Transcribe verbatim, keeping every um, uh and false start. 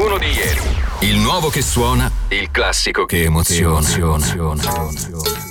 uno di ieri. Il nuovo che suona, il classico che emoziona. Che emoziona.